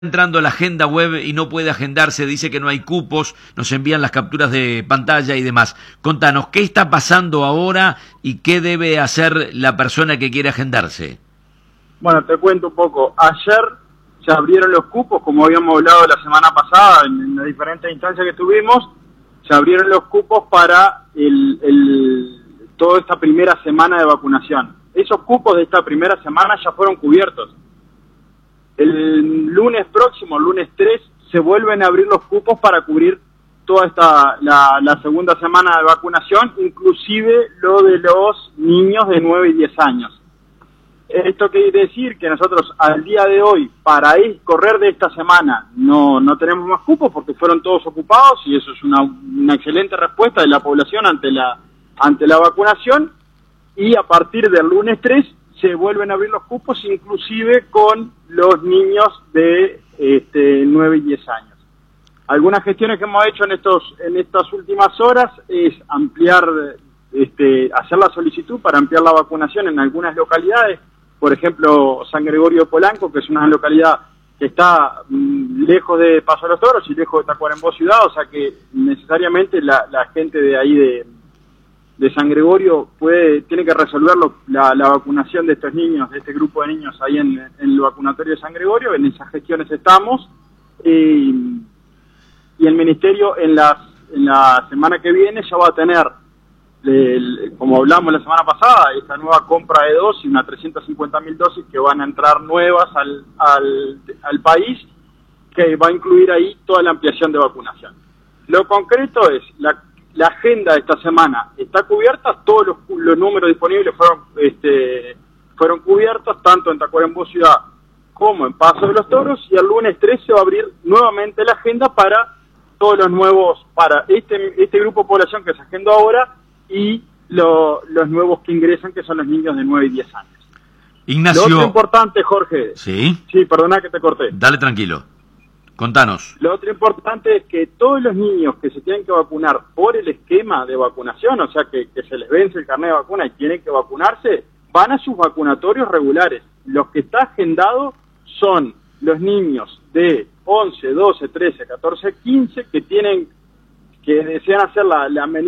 Entrando a la agenda web y no puede agendarse, dice que no hay cupos, nos envían las capturas de pantalla y demás. Contanos, ¿qué está pasando ahora y qué debe hacer la persona que quiere agendarse? Bueno, te cuento un poco. Ayer se abrieron los cupos, como habíamos hablado la semana pasada en las diferentes instancias que tuvimos, se abrieron los cupos para toda esta primera semana de vacunación. Esos cupos de esta primera semana ya fueron cubiertos. El lunes próximo, lunes 3, se vuelven a abrir los cupos para cubrir toda la segunda semana de vacunación, inclusive lo de los niños de 9 y 10 años. Esto quiere decir que nosotros al día de hoy, para correr de esta semana, no tenemos más cupos porque fueron todos ocupados, y eso es una excelente respuesta de la población ante la vacunación, y a partir del lunes 3 se vuelven a abrir los cupos, inclusive con los niños de 9 y 10 años. Algunas gestiones que hemos hecho en estas últimas horas es ampliar, hacer la solicitud para ampliar la vacunación en algunas localidades. Por ejemplo, San Gregorio de Polanco, que es una localidad que está lejos de Paso de los Toros y lejos de Tacuarembó ciudad, o sea que necesariamente la gente de ahí de San Gregorio tiene que resolver la vacunación de estos niños, de este grupo de niños ahí en el vacunatorio de San Gregorio. En esas gestiones estamos, y el Ministerio en la semana que viene ya va a tener, como hablamos la semana pasada, esta nueva compra de dosis, unas 350.000 dosis que van a entrar nuevas al país, que va a incluir ahí toda la ampliación de vacunación. Lo concreto es, la agenda de esta semana está cubierta, todos los números disponibles fueron cubiertos, tanto en Tacuarembó ciudad como en Paso de los Toros, y el lunes 3 se va a abrir nuevamente la agenda para todos los nuevos, para este grupo de población que se agendó ahora, y los nuevos que ingresan, que son los niños de 9 y 10 años. Ignacio. Lo otro importante, Jorge. Sí. Sí, perdona que te corté. Dale, tranquilo. Contanos. Lo otro importante es que todos los niños que se tienen que vacunar por el esquema de vacunación, o sea que se les vence el carnet de vacuna y tienen que vacunarse, van a sus vacunatorios regulares. Los que está agendado son los niños de 11, 12, 13, 14, 15 que desean hacer la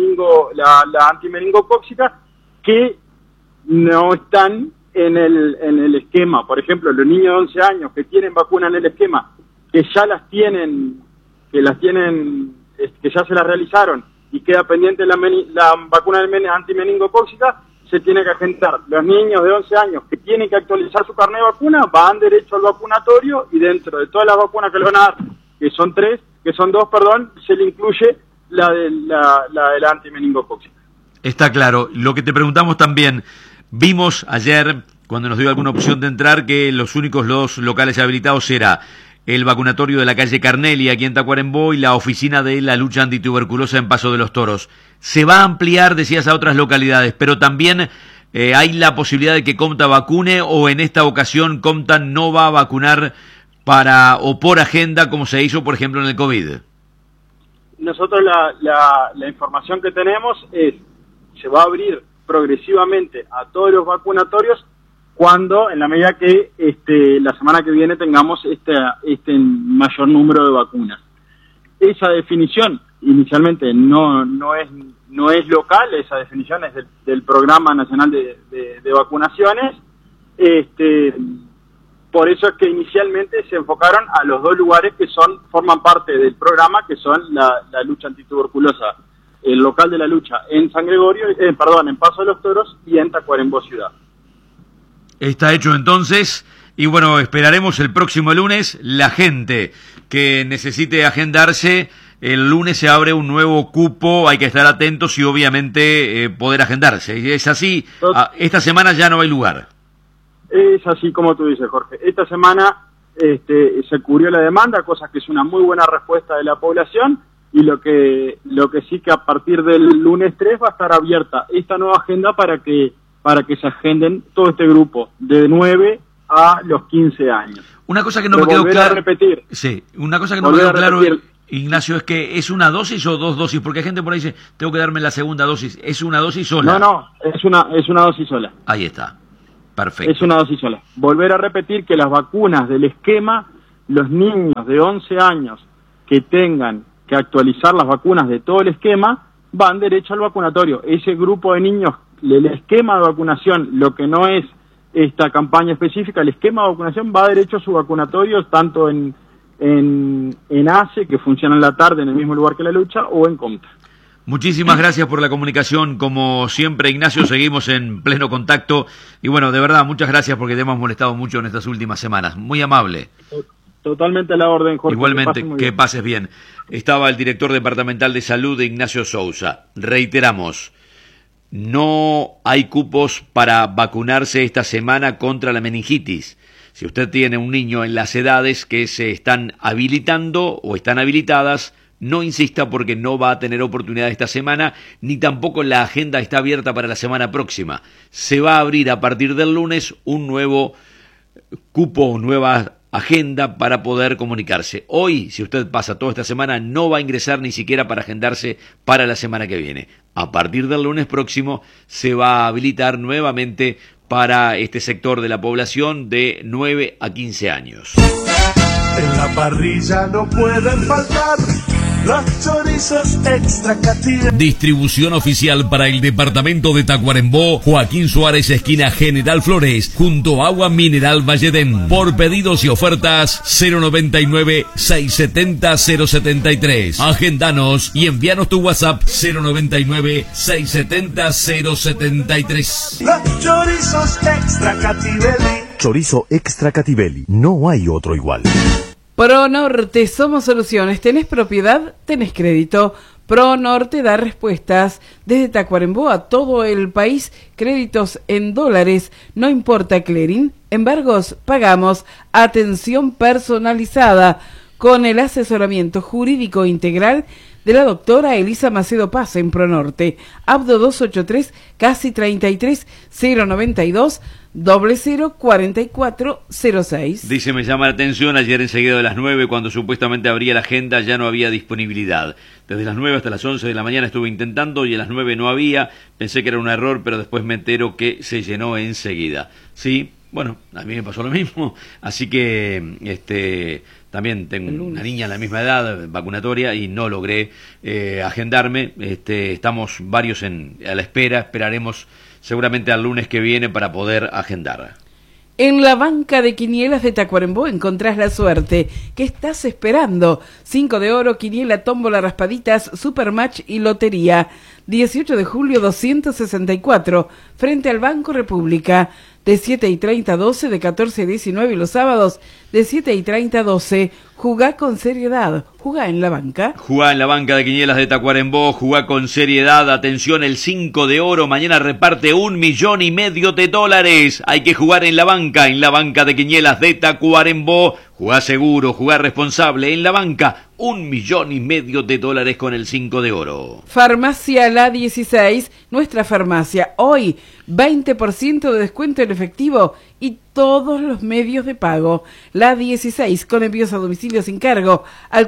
antimeningocóxica, que no están en el esquema. Por ejemplo, los niños de 11 años que tienen vacuna en el esquema, que ya que ya se las realizaron y queda pendiente la vacuna antimeningocóxica, se tiene que agendar. Los niños de 11 años que tienen que actualizar su carnet de vacuna van derecho al vacunatorio, y dentro de todas las vacunas que le van a dar, que son dos, se le incluye la de la antimeningocóxica. Está claro. Lo que te preguntamos también, vimos ayer, cuando nos dio alguna opción de entrar, que los únicos dos locales habilitados era el vacunatorio de la calle Carnelli, aquí en Tacuarembó, y la oficina de la lucha antituberculosa en Paso de los Toros. Se va a ampliar, decías, a otras localidades, pero también hay la posibilidad de que Comta vacune, o en esta ocasión Comta no va a vacunar por agenda, como se hizo, por ejemplo, en el COVID. Nosotros la información que tenemos es, se va a abrir progresivamente a todos los vacunatorios cuando, en la medida que la semana que viene tengamos este mayor número de vacunas. Esa definición inicialmente no es local, esa definición es del Programa Nacional de Vacunaciones. Por eso es que inicialmente se enfocaron a los dos lugares que forman parte del programa, que son la lucha antituberculosa, el local de la lucha en San Gregorio, en Paso de los Toros y en Tacuarembó ciudad. Está hecho entonces, y bueno, esperaremos el próximo lunes. La gente que necesite agendarse, el lunes se abre un nuevo cupo, hay que estar atentos y obviamente poder agendarse. Es así, esta semana ya no hay lugar. Es así como tú dices, Jorge. Esta semana se cubrió la demanda, cosa que es una muy buena respuesta de la población, y lo que sí, que a partir del lunes 3 va a estar abierta esta nueva agenda para que se agenden todo este grupo de 9 a los 15 años. Una cosa que no me quedó claro. Repetir. Sí, una cosa que no me quedó claro, Ignacio, es que ¿es una dosis o dos dosis? Porque hay gente por ahí dice, tengo que darme la segunda dosis. ¿Es una dosis sola? No, es una dosis sola. Ahí está. Perfecto. Es una dosis sola. Volver a repetir que las vacunas del esquema los niños de 11 años que tengan que actualizar las vacunas de todo el esquema, van derecho al vacunatorio. Ese grupo de niños, el esquema de vacunación, lo que no es esta campaña específica, el esquema de vacunación va derecho a su vacunatorio, tanto en ACE, que funciona en la tarde en el mismo lugar que la lucha, o en Comta. Muchísimas gracias por la comunicación, como siempre, Ignacio, seguimos en pleno contacto, y bueno, de verdad, muchas gracias porque te hemos molestado mucho en estas últimas semanas, muy amable. Totalmente a la orden, Jorge. Igualmente, que pases bien. Estaba el director departamental de salud, Ignacio Sousa. Reiteramos, no hay cupos para vacunarse esta semana contra la meningitis. Si usted tiene un niño en las edades que se están habilitando o están habilitadas, no insista porque no va a tener oportunidad esta semana, ni tampoco la agenda está abierta para la semana próxima. Se va a abrir a partir del lunes un nuevo cupo, nueva agenda para poder comunicarse. Hoy, si usted pasa toda esta semana, no va a ingresar ni siquiera para agendarse para la semana que viene. A partir del lunes próximo se va a habilitar nuevamente para este sector de la población de 9 a 15 años. En la parrilla no pueden faltar los chorizos extra Cativelli. Distribución oficial para el departamento de Tacuarembó, Joaquín Suárez, esquina General Flores, junto a Agua Mineral Valledén. Por pedidos y ofertas, 099-670-073. Agendanos y envíanos tu WhatsApp, 099-670-073. Los chorizos extra Cativelli. Chorizo extra Cativelli, no hay otro igual. ProNorte, somos soluciones. ¿Tenés propiedad? ¿Tenés crédito? ProNorte da respuestas desde Tacuarembó a todo el país. Créditos en dólares, no importa clearing. Embargos, pagamos. Atención personalizada con el asesoramiento jurídico integral de la doctora Elisa Macedo Paz en ProNorte. Abdo 283, casi 33, 092 004406. Dice, me llama la atención, ayer enseguida de las 9, cuando supuestamente abría la agenda, ya no había disponibilidad. Desde las 9 hasta las 11 de la mañana estuve intentando y a las 9 no había. Pensé que era un error, pero después me entero que se llenó enseguida. Sí, bueno, a mí me pasó lo mismo. Así que también tengo una niña en la misma edad, vacunatoria, y no logré agendarme. Estamos varios a la espera, esperaremos seguramente al lunes que viene para poder agendar. En la banca de quinielas de Tacuarembó encontrás la suerte. ¿Qué estás esperando? 5 de oro, quiniela, tómbola, raspaditas, supermatch y lotería. 18 de julio 264, frente al Banco República. De 7:30 a 12, de 14 a 19 y los sábados de 7:30 a 12. Jugá con seriedad. Jugá en la banca. Jugá en la banca de quinielas de Tacuarembó. Jugá con seriedad. Atención, el 5 de oro mañana reparte $1,500,000. Hay que jugar en la banca de quinielas de Tacuarembó. Jugá seguro, jugá responsable en la banca. $1,500,000 con el 5 de oro. Farmacia La 16, nuestra farmacia. Hoy, 20% de descuento en efectivo y todos los medios de pago. La 16, con envíos a domicilio sin cargo, al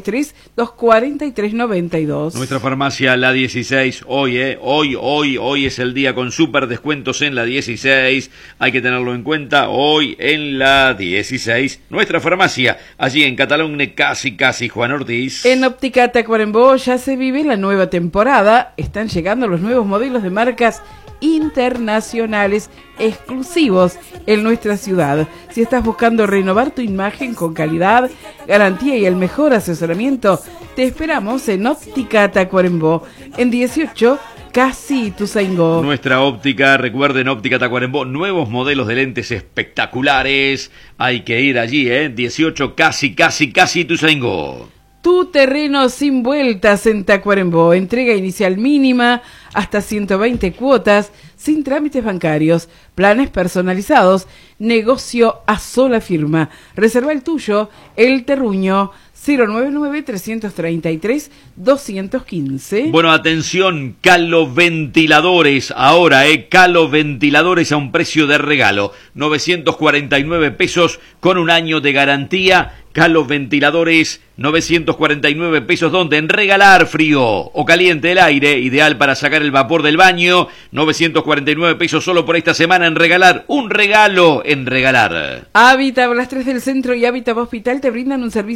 463-243-92. Nuestra farmacia La 16, hoy es el día con súper descuentos en La 16. Hay que tenerlo en cuenta, hoy en La 16. Nuestra farmacia, allí en Catalogne, casi, Juan Ortiz. En Óptica Tacuarembó ya se vive la nueva temporada. Están llegando los nuevos modelos de marcas internacionales exclusivos en nuestra ciudad. Si estás buscando renovar tu imagen con calidad, garantía y el mejor asesoramiento, te esperamos en Óptica Tacuarembó, en 18 casi Ituzaingó. Nuestra óptica, recuerden, Óptica Tacuarembó, nuevos modelos de lentes espectaculares. Hay que ir allí, 18 casi Ituzaingó. Tu terreno sin vueltas en Tacuarembó. Entrega inicial mínima, hasta 120 cuotas, sin trámites bancarios, planes personalizados, negocio a sola firma. Reserva el tuyo, El Terruño, 099-333-215. Bueno, atención, Calo Ventiladores, ahora, Calo Ventiladores a un precio de regalo, 949 pesos con un año de garantía. Calo Ventiladores, 949 pesos. ¿Dónde? En Regalar, frío o caliente el aire, ideal para sacar el vapor del baño. 949 pesos solo por esta semana en Regalar. Un regalo en Regalar. Hábitat, las 3 del Centro y Hábitat Hospital te brindan un servicio